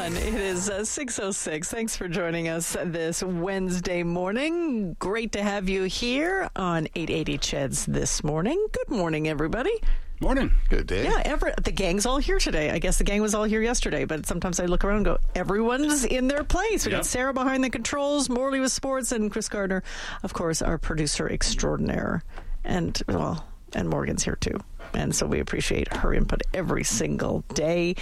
everyone. It is 6:06. Thanks for joining us this Wednesday morning. Great to have you here on 880 Cheds this morning. Good morning, everybody. Morning. Good day. Yeah, the gang's all here today. I guess the gang was all here yesterday, but sometimes I look around and go, everyone's in their place. We got Sarah behind the controls, Morley with sports, and Chris Gardner, of course, our producer extraordinaire. And, and Morgan's here too. And so we appreciate her input every single day.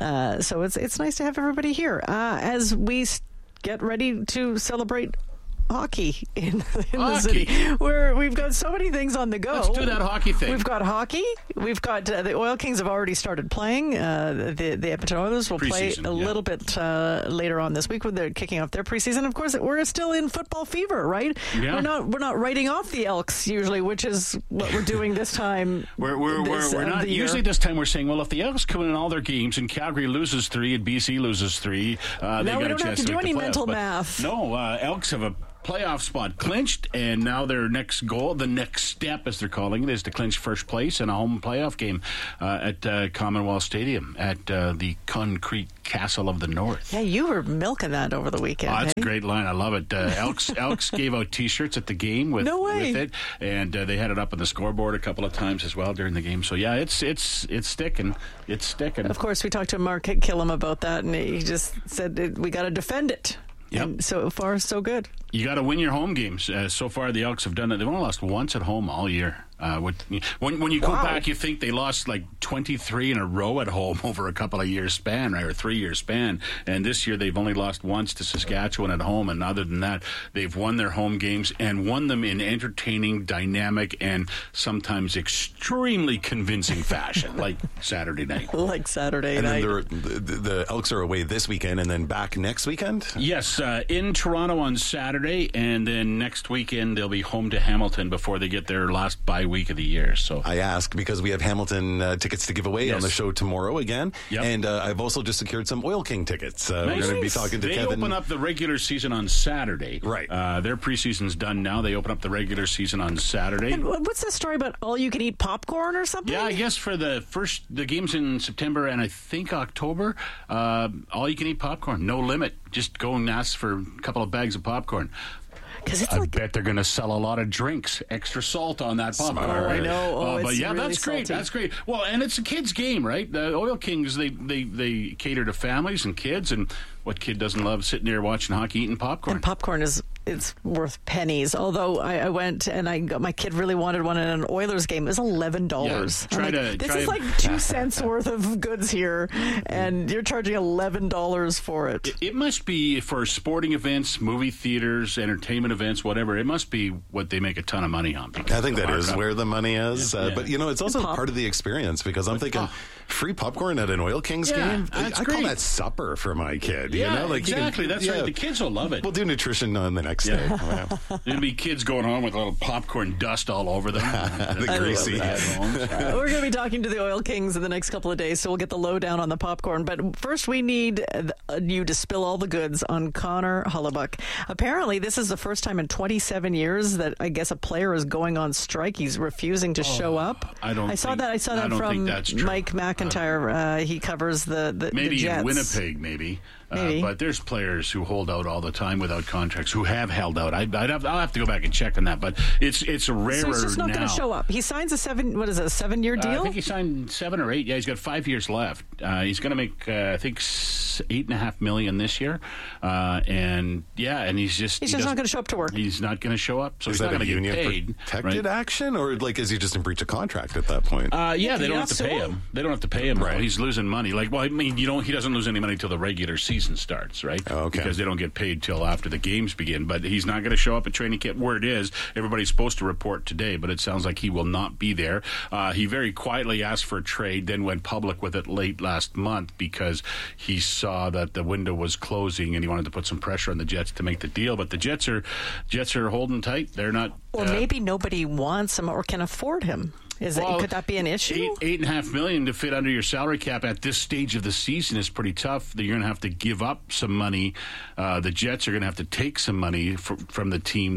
So it's nice to have everybody here as we get ready to celebrate hockey in the city, where we've got so many things on the go. Let's do that hockey thing. We've got hockey. We've got the Oil Kings have already started playing. The Edmonton Oilers will play a little bit later on this week when they're kicking off their preseason. Of course, we're still in football fever, right? Yeah. We're not writing off the Elks usually, which is what we're doing this time. We're not usually this time. We're saying, well, if the Elks come in all their games and Calgary loses 3 and BC loses 3, now we don't have to do any mental math. No, Elks have a playoff spot clinched, and now their next goal, the next step, as they're calling it, is to clinch first place in a home playoff game at Commonwealth Stadium at the Concrete Castle of the North. Yeah, you were milking that over the weekend. That's a great line. I love it. Elks gave out T-shirts at the game with it, and they had it up on the scoreboard a couple of times as well during the game. So yeah, it's sticking. It's sticking. Of course, we talked to Mark Killam about that, and he just said we got to defend it. Yep. And so far, so good. You got to win your home games. So far, the Elks have done it. They've only lost once at home all year. When you go back, you think they lost like 23 in a row at home over a couple of years span, right, or 3 year span. And this year, they've only lost once to Saskatchewan at home. And other than that, they've won their home games and won them in entertaining, dynamic, and sometimes extremely convincing fashion, like Saturday night. Like Saturday night. And then the Elks are away this weekend and then back next weekend? Yes, in Toronto on Saturday, and then next weekend they'll be home to Hamilton before they get their last bye week of the year. So I ask because we have Hamilton tickets to give away on the show tomorrow again. Yep. And I've also just secured some Oil King tickets. We're going to be talking to Kevin. They open up the regular season on Saturday. Right. Their preseason's done now. They open up the regular season on Saturday. And what's the story about all-you-can-eat popcorn or something? Yeah, I guess for the games in September and I think October, all-you-can-eat popcorn. No limit. Just go and ask for a couple of bags of popcorn. I bet they're going to sell a lot of drinks, extra salt on that popcorn. I know. But yeah, really that's great. salty. That's great. Well, and it's a kids' game, right? The Oil Kings, they cater to families and kids, and what kid doesn't love sitting there watching hockey, eating popcorn? And popcorn it's worth pennies. Although I went and my kid really wanted one at an Oilers game. It was $11. Yeah, this is like 2 cents worth of goods here, and you're charging $11 for it. It must be for sporting events, movie theaters, entertainment events, whatever. It must be what they make a ton of money on. I think that is where the money is. But, it's also part of the experience because I'm thinking free popcorn at an Oil Kings game? I call that supper for my kid. Yeah, exactly. That's right. The kids will love it. We'll do nutrition on the next day. There'll be kids going home with a little popcorn dust all over them. The greasy. We're going to be talking to the Oil Kings in the next couple of days, so we'll get the lowdown on the popcorn. But first, we need you to spill all the goods on Connor Hellebuyck. Apparently, this is the first time in 27 years that I guess a player is going on strike. He's refusing to show up. I saw that from Mike McIntyre. He covers the Jets. In Winnipeg, maybe. But there's players who hold out all the time without contracts who have held out. I'll have to go back and check on that, but it's rarer now. So he's just not going to show up. He signs a 7-year deal? I think he signed 7 or 8. Yeah, he's got 5 years left. He's going to make I think $8.5 million this year, and he's just not going to show up to work. He's not going to show up, so is he's not going to get paid. Protected action, or is he just in breach of contract at that point? They don't have to pay him. They don't have to pay him. Right. He's losing money. He doesn't lose any money until the regular season starts, right? Oh, okay. Because they don't get paid till after the games begin. But he's not going to show up at training camp. Word is everybody's supposed to report today, but it sounds like he will not be there. He very quietly asked for a trade, then went public with it late last month because he saw that the window was closing and he wanted to put some pressure on the Jets to make the deal. But the Jets are holding tight. They're not. Or maybe nobody wants him or can afford him. Could that be an issue? $8.5 million to fit under your salary cap at this stage of the season is pretty tough. You're going to have to give up some money. The Jets are going to have to take some money from the team that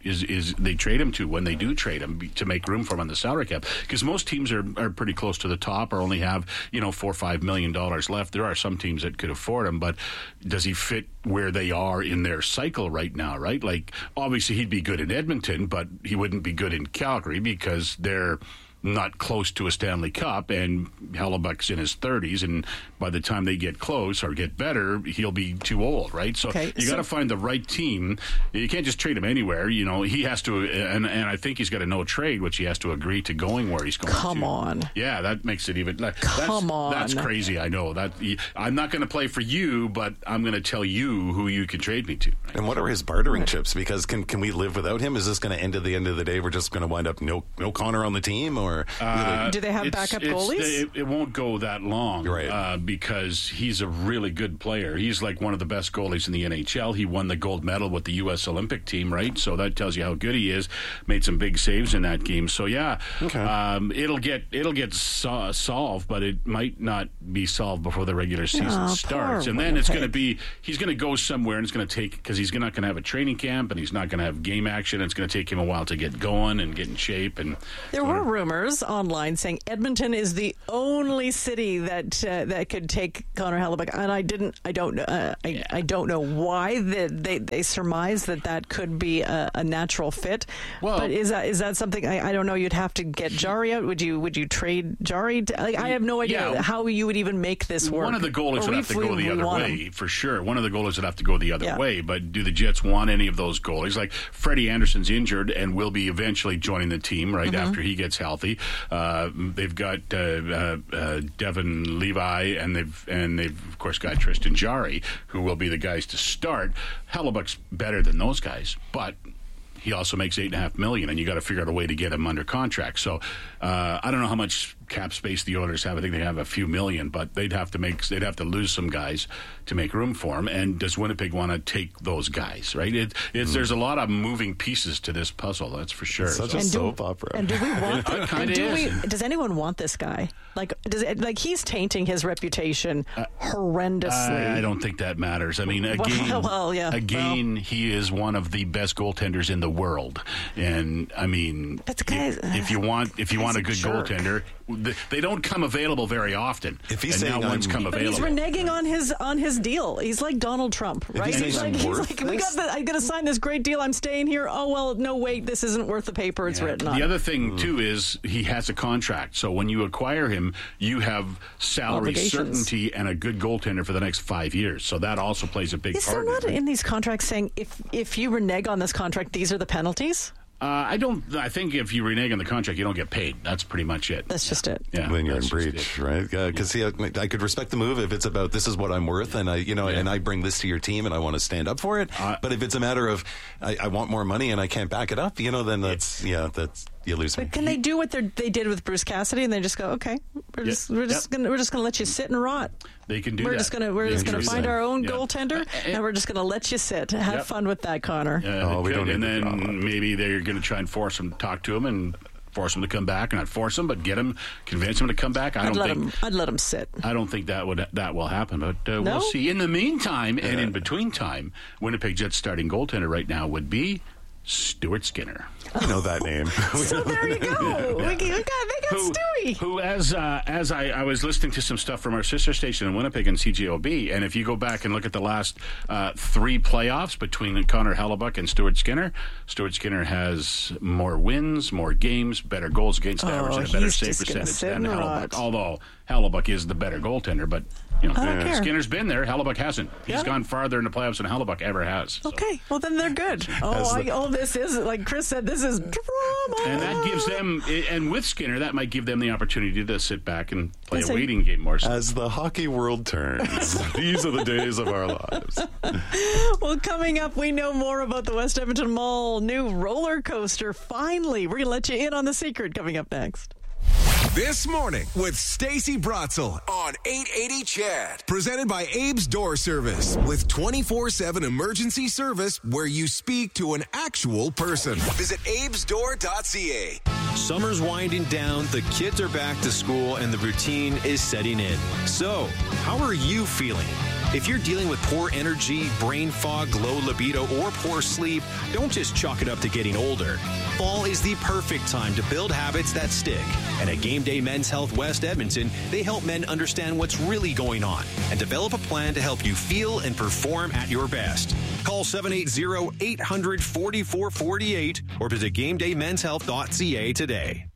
is they trade him to when they do trade him to make room for him on the salary cap, because most teams are pretty close to the top or only have $4 or $5 million left. There are some teams that could afford him, but does he fit where they are in their cycle right now, right? Like, obviously he'd be good in Edmonton, but he wouldn't be good in Calgary because they're not close to a Stanley Cup, and Hellebuyck's in his 30s, and by the time they get close or get better, he'll be too old, right? So you got to find the right team. You can't just trade him anywhere. He has to, and I think he's got a no trade, which he has to agree to going where he's going. Come on. Yeah, that makes it even. Come on. That's crazy. I know that. I'm not going to play for you, but I'm going to tell you who you can trade me to. Right? And what are his bartering chips? Because can we live without him? Is this going to end at the end of the day? We're just going to wind up no Connor on the team, or do they have backup goalies? It won't go that long, right? Because he's a really good player. He's like one of the best goalies in the NHL. He won the gold medal with the U.S. Olympic team, right? So that tells you how good he is. Made some big saves in that game. So yeah, it'll get solved, but it might not be solved before the regular season starts. And then it's going to be he's going to go somewhere, and it's going to take, because he's not going to have a training camp, and he's not going to have game action. It's going to take him a while to get going and get in shape. And there were rumors online saying Edmonton is the only city that could take Connor Hellebuyck, and I don't know why they surmise that could be a natural fit. Well, but is that something I don't know? You'd have to get Jarry out. Would you trade Jarry? I have no idea how you would even make this work. One of the goalies would have to go the other way for sure. One of the goalies would have to go the other way. But do the Jets want any of those goalies? Like Freddie Anderson's injured and will be eventually joining the team after he gets healthy. They've got Devin Levi, and they've of course got Tristan Jarry, who will be the guys to start. Hellebuyck's better than those guys, but he also makes $8.5 million, and you got to figure out a way to get him under contract. So I don't know how much cap space the Oilers have. I think they have a few million, but they'd have to lose some guys to make room for him. And does Winnipeg want to take those guys? Right? There's a lot of moving pieces to this puzzle. That's for sure. It's such a soap opera. And do we want? Does anyone want this guy? He's tainting his reputation horrendously. I don't think that matters. I mean, again, he is one of the best goaltenders in the world, and I mean, if you want a good goaltender, they don't come available very often. If he's saying one's come available, he's reneging on his deal. He's like Donald Trump, right? He's like, I'm going to sign this great deal. I'm staying here. Oh well, no wait, this isn't worth the paper it's written on. The other thing too is he has a contract, so when you acquire him, you have salary certainty and a good goaltender for the next 5 years. So that also plays a big part. Is there not in these contracts saying if you renege on this contract, these are the penalties? I think if you renege on the contract, you don't get paid. That's pretty much it. That's just it. Yeah, then you're in breach, right? Because I could respect the move if it's about this is what I'm worth, and and I bring this to your team, and I want to stand up for it. But if it's a matter of I want more money and I can't back it up, then that's you lose me. But can they do what they did with Bruce Cassidy, and they just go, okay, we're just gonna let you sit and rot. They can do we're that. Just gonna find our own goaltender, and we're just gonna let you sit. Have fun with that, Connor. We don't. And then maybe they're going to try and force him to talk to him and force him to come back, and not force him, but convince him to come back. I'd let him sit. I don't think that will happen, but we'll see. In the meantime, and in between time, Winnipeg Jets starting goaltender right now would be Stuart Skinner. I know that name. So there you go. They got Stewie. Who, as I was listening to some stuff from our sister station in Winnipeg and CJOB, and if you go back and look at the last 3 playoffs between Connor Hellebuyck and Stuart Skinner has more wins, more games, better goals against average, and a better save percentage than Hellebuyck. Although Hellebuyck is the better goaltender, but Skinner's been there. Hellebuyck hasn't. He's gone farther in the playoffs than Hellebuyck ever has. So. Okay, well then they're good. This is, like Chris said, this is drama. And that gives them, and with Skinner, that might give them the opportunity to sit back and play a waiting game more. As the hockey world turns, these are the days of our lives. Well, coming up, we know more about the West Edmonton Mall new roller coaster. Finally, we're going to let you in on the secret coming up next. This morning with Stacey Brotzel on 880 CHED. Presented by Abe's Door Service with 24/7 emergency service where you speak to an actual person. Visit abesdoor.ca. Summer's winding down, the kids are back to school, and the routine is setting in. So, how are you feeling? If you're dealing with poor energy, brain fog, low libido, or poor sleep, don't just chalk it up to getting older. Fall is the perfect time to build habits that stick. And at Game Day Men's Health West Edmonton, they help men understand what's really going on and develop a plan to help you feel and perform at your best. Call 780-800-4448 or visit GameDayMen'sHealth.ca today.